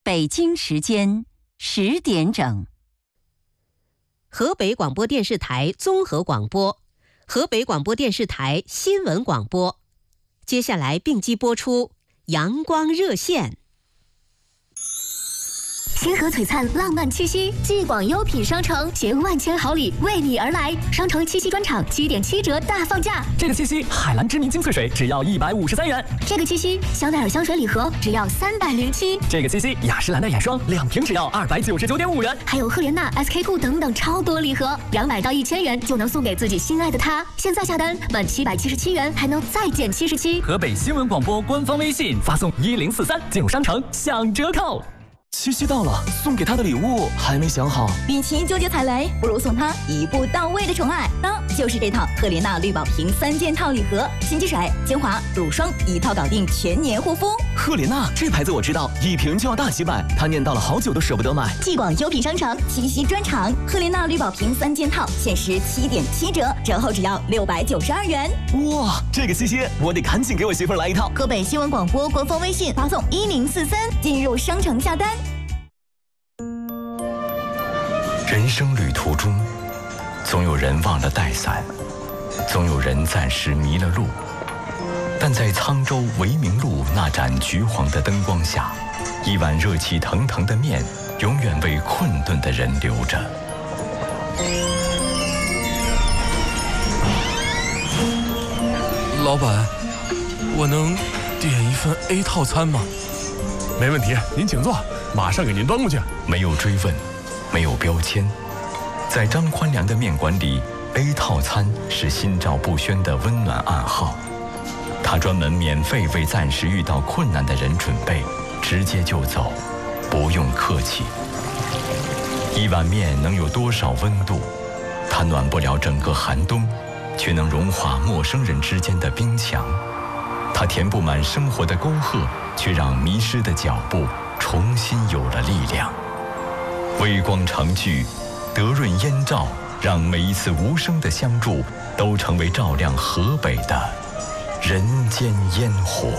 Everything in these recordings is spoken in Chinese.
北京时间10点整。 河北广播电视台综合广播，河北广播电视台新闻广播。接下来并机播出阳光热线。 星河璀璨，浪漫七夕，继广优品商城携万千好礼为你而来。商城七夕专场7点7折大放价。 这个七夕，海蓝知名精粹水只要153元。 这个七夕，香奈儿香水礼盒只要307。 这个七夕，雅诗兰黛眼霜2瓶只要299.5元。 还有赫莲娜、SK-2等等超多礼盒，200到1000元就能送给自己心爱的他。现在下单满777元还能再减77。 河北新闻广播官方微信发送1043进入商城享折扣。七夕到了，送给他的礼物还没想好。 与其纠结踩雷，不如送他一步到位的宠爱。当就是这套赫莲娜绿宝瓶3件套礼盒，洗肌水、精华、乳霜一套搞定全年护肤。 赫莲娜这牌子我知道，1瓶就要大几百，他念叨了好久都舍不得买。 继广优品商城七夕专场，赫莲娜绿宝瓶3件套限时7点7折，折后只要692元。 哇，这个七夕我得赶紧给我媳妇来一套。 河北新闻广播官方微信发送1043进入商城下单。 人生旅途中，总有人忘了带伞，总有人暂时迷了路，但在沧州维明路那盏橘黄的灯光下，一碗热气腾腾的面永远为困顿的人留着。 老板，我能点一份 A 套餐吗？ 没问题，您请坐，马上给您端过去。 没有追问，没有标签，在张宽良的面馆里 ，A 套餐是心照不宣的温暖暗号。他专门免费为暂时遇到困难的人准备，直接就走，不用客气。一碗面能有多少温度？它暖不了整个寒冬，却能融化陌生人之间的冰墙。它填不满生活的沟壑，却让迷失的脚步重新有了力量。微光长聚，德润烟照，让每一次无声的相助都成为照亮河北的人间烟火。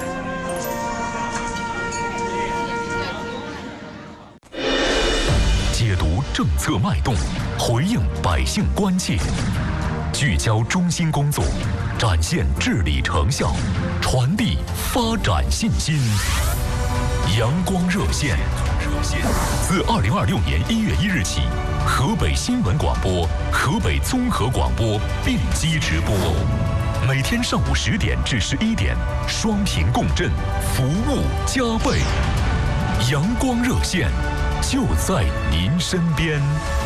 解读政策脉动，回应百姓关切，聚焦中心工作，展现治理成效，传递发展信心。阳光热线自2026年1月1日起，河北新闻广播、河北综合广播并机直播，每天上午10点至11点，双频共振，服务加倍。阳光热线就在您身边。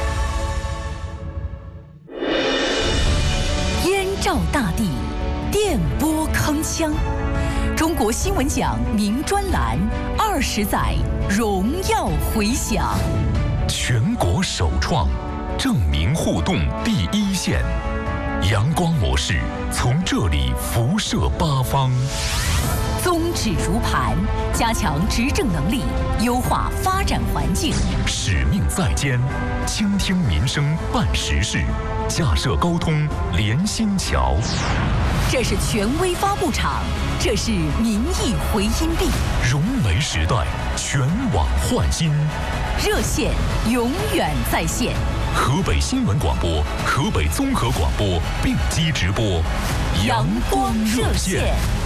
燕照大地，电波铿锵。中国新闻奖名专栏20载荣耀回响， 全国首创证明互动第一线，阳光模式从这里辐射八方。 宗旨如磐，加强执政能力，优化发展环境。 使命在肩，倾听民生办实事，架设沟通连心桥。 这是权威发布场，这是民意回音壁。 融媒时代，全网焕新， 热线永远在线。 河北新闻广播、河北综合广播并机直播， 阳光热线。